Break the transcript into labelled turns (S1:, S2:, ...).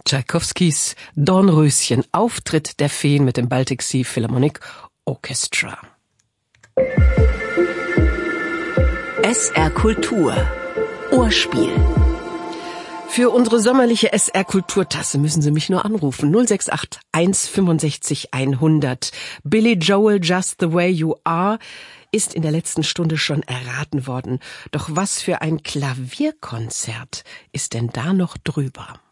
S1: Tschaikowskis Dornröschen, Auftritt der Feen mit dem Baltic Sea Philharmonic Orchestra.
S2: SR Kultur Ohrspiel.
S1: Für unsere sommerliche SR Kulturtasse müssen Sie mich nur anrufen. 068 165 100. Billy Joel, Just the Way You Are, ist in der letzten Stunde schon erraten worden. Doch was für ein Klavierkonzert ist denn da noch drüber?